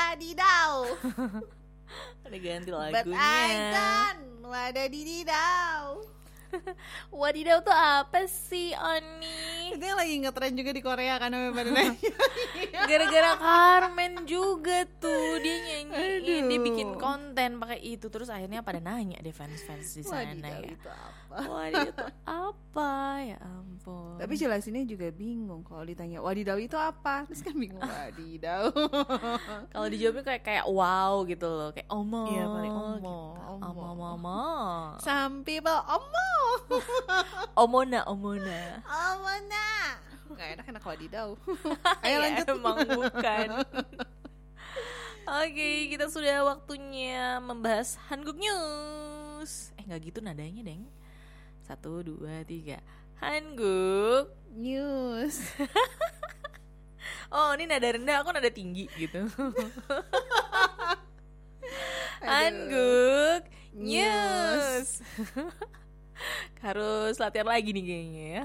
wadidau. Ada ganti But I lagunya. don't wadadididau. Wadidaw tuh apa sih, Oni? Itu yang lagi ngetren juga di Korea kan namanya pada nanya. Gara-gara Carmen juga tuh dia nyanyiin, dia Aduh. bikin konten pakai itu, terus akhirnya pada nanya deh fans-fans di sana Wadidaw ya. itu apa? Wadidaw itu apa? Ya ampun. Tapi jelasinnya juga bingung kalau ditanya wadidaw itu apa. Terus kan bingung wadidaw. kalau dijawabnya kayak wow gitu loh, kayak omo. Iya, paling omo, gitu. omo. Omo. Some people Omona. Omona. Gak enak wadidaw. Ayo Ya, lanjut. emang bukan. Oke, kita sudah waktunya membahas Hanguk News. Gak gitu nadanya, Deng. 1, 2, 3. Hanguk News. Oh, ini nada rendah, aku nada tinggi gitu. Hanguk News. Harus latihan lagi nih kayaknya ya.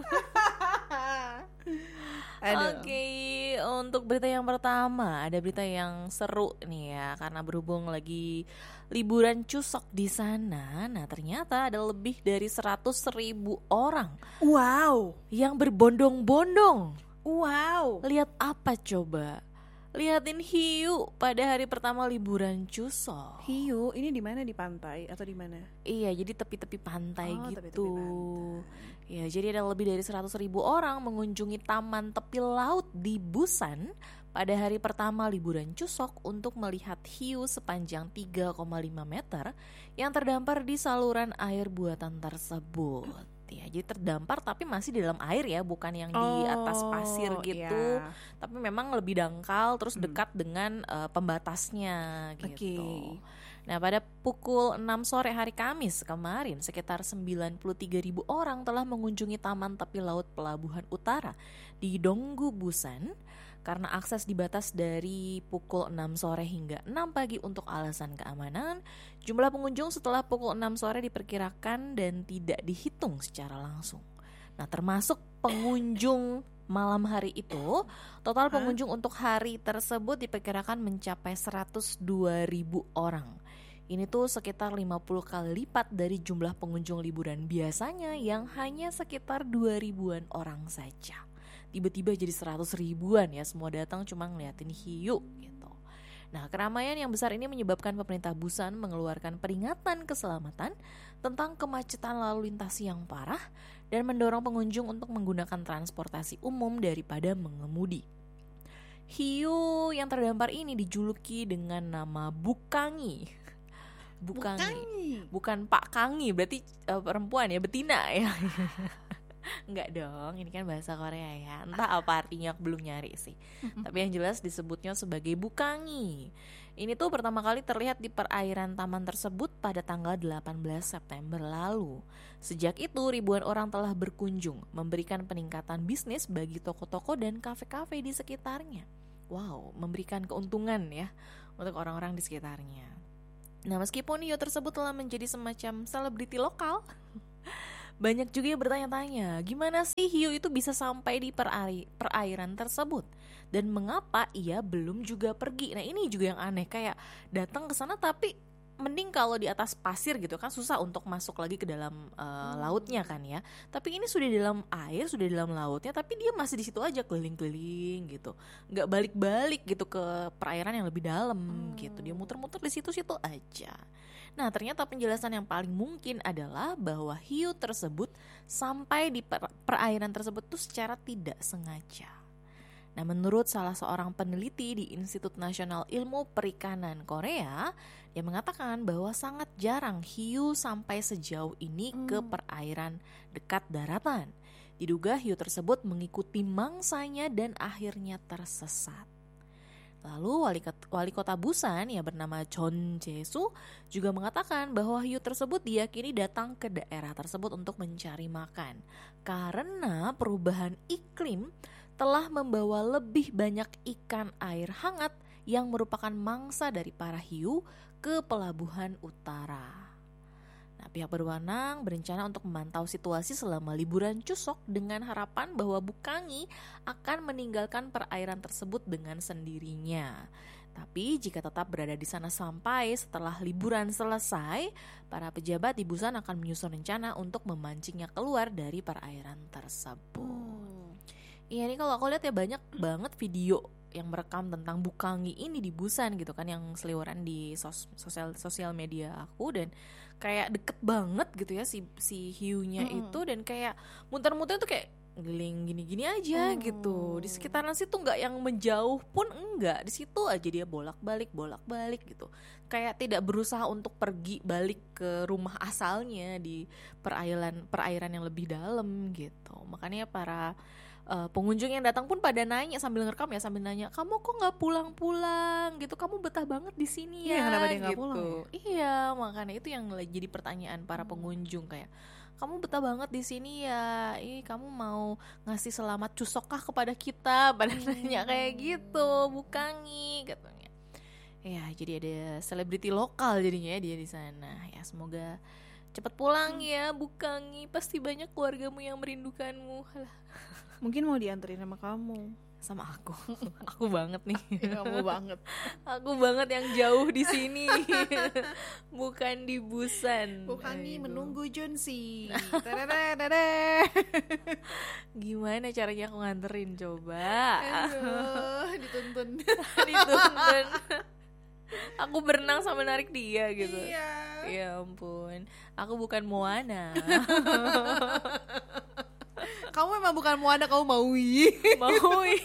Aduh. Oke, untuk berita yang pertama, ada berita yang seru nih ya, karena berhubung lagi liburan Chuseok di sana. Nah, ternyata ada lebih dari 100.000 orang Wow. yang berbondong-bondong. Wow. Lihat apa coba? Liatin hiu pada hari pertama liburan Chuseok. Hiu, ini di mana, di pantai atau di mana? Iya, jadi tepi-tepi pantai Oh, gitu. tepi-tepi pantai. Ya, jadi ada lebih dari 100.000 orang mengunjungi taman tepi laut di Busan pada hari pertama liburan Chuseok untuk melihat hiu sepanjang 3,5 meter yang terdampar di saluran air buatan tersebut. Ya, jadi terdampar tapi masih di dalam air ya, bukan yang di atas pasir gitu. Iya. Tapi memang lebih dangkal, terus dekat dengan pembatasnya gitu. Oke. Nah, pada pukul 6 sore hari Kamis kemarin, sekitar 93.000 orang telah mengunjungi Taman Tepi Laut Pelabuhan Utara di Donggu, Busan, karena akses dibatas dari pukul 6 sore hingga 6 pagi untuk alasan keamanan. Jumlah pengunjung setelah pukul 6 sore diperkirakan dan tidak dihitung secara langsung. Nah, termasuk pengunjung malam hari itu, total pengunjung untuk hari tersebut diperkirakan mencapai 102.000 orang. Ini tuh sekitar 50 kali lipat dari jumlah pengunjung liburan biasanya yang hanya sekitar 2.000-an orang saja. Tiba-tiba jadi 100.000-an ya, semua datang cuma ngeliatin hiu gitu. Nah, keramaian yang besar ini menyebabkan pemerintah Busan mengeluarkan peringatan keselamatan tentang kemacetan lalu lintas yang parah dan mendorong pengunjung untuk menggunakan transportasi umum daripada mengemudi. Hiu yang terdampar ini dijuluki dengan nama Bukangi. Bukan Pak Kangi, berarti perempuan ya, betina ya. Enggak dong, ini kan bahasa Korea ya. Entah apa artinya, aku belum nyari sih. Tapi yang jelas disebutnya sebagai Bukangi. Ini tuh pertama kali terlihat di perairan taman tersebut pada tanggal 18 September lalu. Sejak itu ribuan orang telah berkunjung, memberikan peningkatan bisnis bagi toko-toko dan kafe-kafe di sekitarnya. Wow, memberikan keuntungan ya untuk orang-orang di sekitarnya. Nah, meskipun hiu tersebut telah menjadi semacam selebriti lokal, banyak juga yang bertanya-tanya, gimana sih hiu itu bisa sampai di perairan tersebut? Dan mengapa ia belum juga pergi? Nah, ini juga yang aneh, kayak datang ke sana tapi mending kalau di atas pasir gitu kan, susah untuk masuk lagi ke dalam lautnya kan ya. Tapi ini sudah di dalam air, sudah di dalam lautnya, tapi dia masih di situ aja keliling-keliling gitu. Nggak balik-balik gitu ke perairan yang lebih dalam gitu. Dia muter-muter di situ-situ aja. Nah, ternyata penjelasan yang paling mungkin adalah bahwa hiu tersebut sampai di perairan tersebut tuh secara tidak sengaja. Nah, menurut salah seorang peneliti di Institut Nasional Ilmu Perikanan Korea, dia mengatakan bahwa sangat jarang hiu sampai sejauh ini ke perairan dekat daratan. Diduga hiu tersebut mengikuti mangsanya dan akhirnya tersesat. Lalu wali kota Busan yang bernama Chon Jae-soo juga mengatakan bahwa hiu tersebut diyakini datang ke daerah tersebut untuk mencari makan karena perubahan iklim telah membawa lebih banyak ikan air hangat yang merupakan mangsa dari para hiu ke pelabuhan utara. Nah, pihak berwenang berencana untuk memantau situasi selama liburan Chuseok dengan harapan bahwa Bukangi akan meninggalkan perairan tersebut dengan sendirinya. Tapi jika tetap berada di sana sampai setelah liburan selesai, para pejabat di Busan akan menyusun rencana untuk memancingnya keluar dari perairan tersebut. Iya nih kalau aku lihat ya banyak banget video yang merekam tentang Bukangi ini di Busan gitu kan, yang seliweran di sosial media aku, dan kayak deket banget gitu ya si hiunya itu, dan kayak muter-muter tuh kayak geling gini-gini aja gitu di sekitaran situ, nggak yang menjauh pun enggak, di situ aja dia bolak-balik gitu, kayak tidak berusaha untuk pergi balik ke rumah asalnya di perairan yang lebih dalam gitu. Makanya para pengunjung yang datang pun pada nanya sambil ngerekam ya, sambil nanya, kamu kok nggak pulang-pulang gitu, kamu betah banget di sini ya, kenapa dia gitu. nggak pulang ya? Iya, makanya itu yang jadi pertanyaan para pengunjung, kayak kamu betah banget di sini ya, kamu mau ngasih selamat cusokah kepada kita, pada nanya kayak gitu, Bukangi katanya. Ya jadi ada selebriti lokal jadinya ya dia di sana. Ya semoga cepat pulang ya Bukangi, pasti banyak keluargamu yang merindukanmu. Alah. Mungkin mau dianterin sama kamu. Sama aku banget nih. Kamu banget. Aku banget yang jauh di sini, bukan di Busan. Bukangi menunggu Junsi. Gimana caranya aku nganterin coba? Aduh, dituntun. Dituntun. Aku berenang sambil narik dia gitu. Iya. Ya ampun, aku bukan Moana. Kamu memang bukan Moana, kamu Maui. Maui.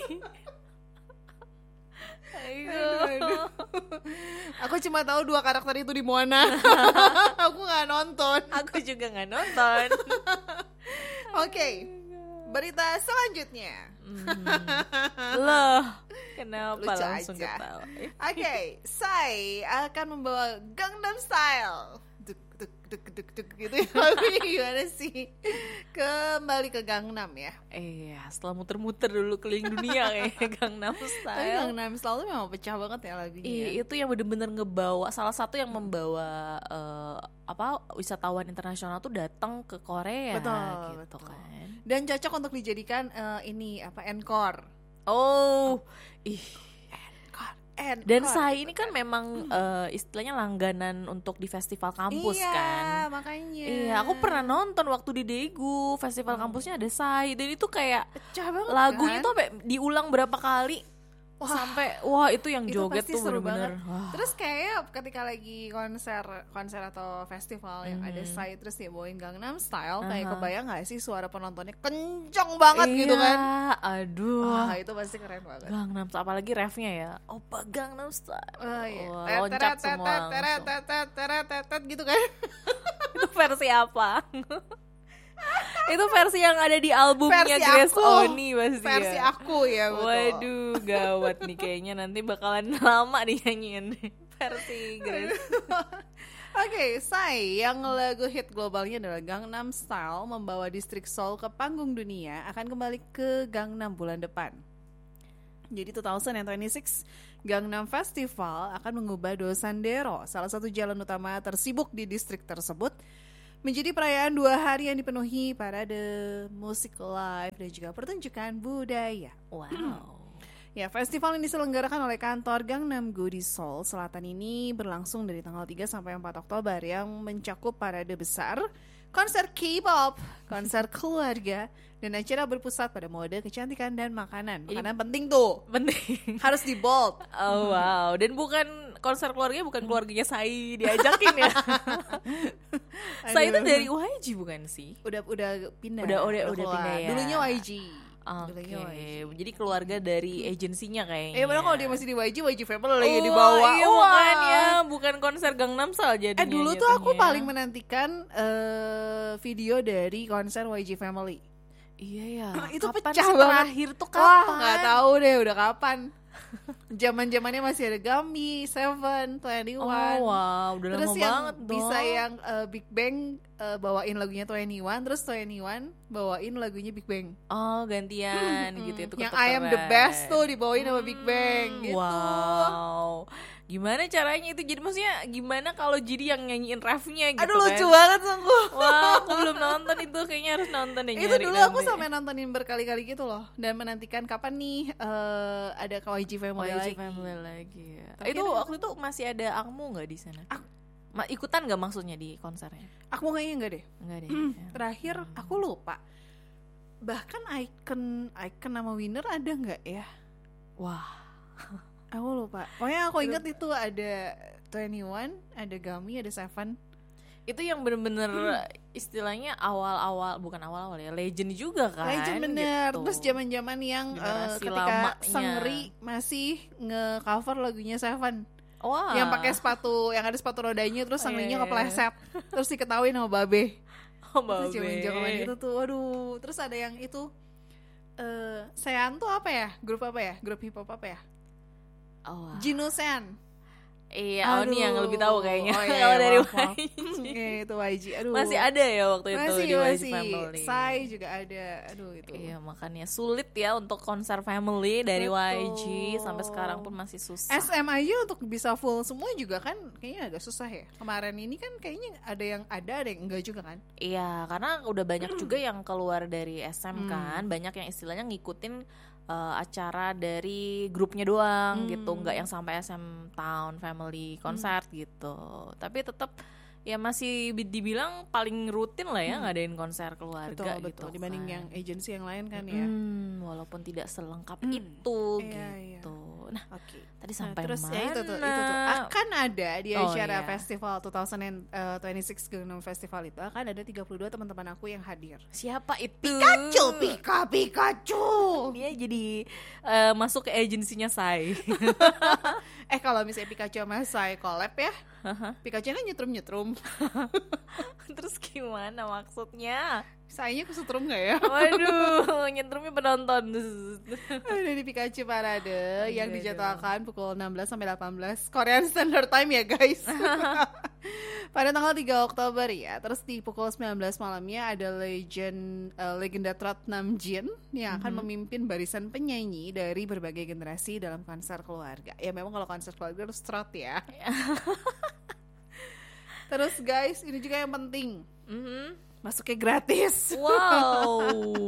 Aduh. Aku cuma tahu 2 karakter itu di Moana. Aku nggak nonton. Aku juga nggak nonton. Oke, berita selanjutnya. Loh, kenapa Lucu langsung aja. ketawa? Oke, Psy akan membawa Gangnam Style. Duk gitu ya. Gimana sih? Kembali ke Gangnam ya. Iya, setelah muter-muter dulu keliling dunia kayak Gangnam Tapi Style. Gangnam Style tuh memang pecah banget ya lagunya. Iya, itu yang bener-bener ngebawa, salah satu yang membawa wisatawan internasional tuh datang ke Korea. Betul, gitu betul. kan. Dan cocok untuk dijadikan encore. Oh, ih. Dan Encore, Psy gitu ini kan memang istilahnya langganan untuk di festival kampus kan. Iya, makanya. Iya, aku pernah nonton waktu di Daegu, festival kampusnya ada Psy, dan itu kayak pecah banget lagunya kan? tuh sampai diulang berapa kali. Sampai itu yang Itu joget pasti tuh seru bener-bener. banget. Terus kayak ketika lagi konser atau festival yang ada Psy terus dia bawain Gangnam Style, kayak kebayang gak sih suara penontonnya kenceng banget gitu kan? Aduh. Itu pasti keren banget. Gangnam Style, apalagi refnya ya. Opa Gangnam Style. Oh, iya. Wah, loncat semua langsung. Teret gitu kan? Itu versi apa? Itu versi yang ada di albumnya Versi Grace aku. Oni pasti Versi ya. aku ya, betul. Waduh, gawat nih, kayaknya nanti bakalan lama dinyanyiin versi Grace. Oke, Psy yang lagu hit globalnya adalah Gangnam Style membawa distrik Seoul ke panggung dunia akan kembali ke Gangnam bulan depan. Jadi 2026 Gangnam Festival akan mengubah Dosandero, salah satu jalan utama tersibuk di distrik tersebut, menjadi perayaan 2 hari yang dipenuhi parade, musik live, dan juga pertunjukan budaya. Wow. Ya, festival yang diselenggarakan oleh kantor Gangnam-gu di Seoul Selatan ini berlangsung dari tanggal 3 sampai 4 Oktober yang mencakup parade besar, konser K-pop, konser keluarga, dan acara berpusat pada mode, kecantikan, dan makanan. Makanan penting tuh. Penting. Harus di bold. Oh wow, dan bukan konser keluarganya, bukan keluarganya Psy diajakin ya. Psy itu dari YG bukan sih? Udah pindah. Udah keluar. pindah ya. Dulunya YG. Oke, jadi keluarga dari agensinya kayaknya. Padahal kalau dia masih di YG Family di bawah. Iya, Wah. makanya bukan konser Gangnam Style jadinya. Dulu tuh aku jatuhnya. paling menantikan video dari konser YG Family. Iya ya. Itu Kapan pecah sih banget. terakhir tuh Wah, kapan? nggak tahu deh udah kapan. Zaman-zamannya masih ada Gummy, Seven, 21. Oh wow, udah Terus lama yang banget dong. bisa yang Big Bang bawain lagunya 21, terus 21 bawain lagunya Big Bang. Oh gantian gitu itu Yang I Am The Best tuh dibawain sama Big Bang gitu. Wow. Gimana caranya itu? Jadi maksudnya gimana kalau jadi yang nyanyiin refnya gitu? Aduh lucu kan? banget sungguh. Wah, aku belum nonton itu, kayaknya harus nonton deh. Itu nyari dulu nanti. aku sampai nontonin berkali-kali gitu loh, dan menantikan kapan nih ada YG Family YG lagi. Family lagi ya. Tapi Itu ada- waktu itu masih ada Akmu nggak di sana? Ikutan nggak maksudnya di konsernya? Aku kayaknya enggak deh. Enggak deh. Ya. Terakhir aku lupa. Bahkan Icon nama Winner ada nggak ya? Wah, Aku lupa. Pokoknya aku ingat itu ada 21, ada Gami, ada Seven. itu yang bener-bener istilahnya awal-awal, bukan awal-awal ya, legend juga kan. Legend bener. gitu. Terus zaman-zaman yang Generasi ketika lamanya. Seungri masih nge-cover lagunya Seven. Wah. Yang pakai sepatu, yang ada sepatu rodanya, terus Seungrinya iya. kepleset. Terus diketawain sama Babe. Oh, Itu Babe. zaman itu tuh, waduh. Terus ada yang itu Sean tuh apa ya? Grup apa ya? Grup hip hop apa ya? Oh, wah. Jinosean. Iya, oh ini yang lebih tahu kayaknya. Oh, iya, Kalau dari maaf. YG. Itu YG. Aduh. Masih ada ya waktu itu Masih, di YG masih. Family. Sai juga ada. Aduh itu. Iya, makanya sulit ya untuk konser family dari Betul. YG sampai sekarang pun masih susah. SM aja untuk bisa full semua juga kan kayaknya agak susah ya. Kemarin ini kan kayaknya ada yang enggak juga kan. Iya, karena udah banyak juga yang keluar dari SM kan, banyak yang istilahnya ngikutin acara dari grupnya doang gitu, nggak yang sampai SM Town Family Concert gitu. Tapi tetap ya masih dibilang paling rutin lah ya ngadain konser keluarga Betul, gitu. dibanding kan. yang agensi yang lain kan ya. Walaupun tidak selengkap itu Iya, iya. gitu. Nah, Oke. tadi sampai terus mana? ya itu tuh akan ada di Oh, acara iya. festival 2026 Gangnam Festival itu akan ada 32 teman-teman aku yang hadir. Siapa itu? Pikachu. Dia jadi masuk ke agensinya Sai. Kalau misalnya Pikachu sama Sai collab ya, Pikachu kan nyetrum. Terus gimana maksudnya? Sainya kesetrum gak ya? Waduh, nyetrumnya penonton. Ada di Pikachu Parade yang Aduh. dijadwalkan pukul 16 sampai 18 Korean Standard Time ya guys. Pada tanggal 3 Oktober ya. Terus di pukul 19 malamnya ada legenda trot Namjoon yang akan memimpin barisan penyanyi dari berbagai generasi dalam konser keluarga. Ya memang kalau konser keluarga harus trot ya. Terus guys, ini juga yang penting. Masuknya gratis. Wow.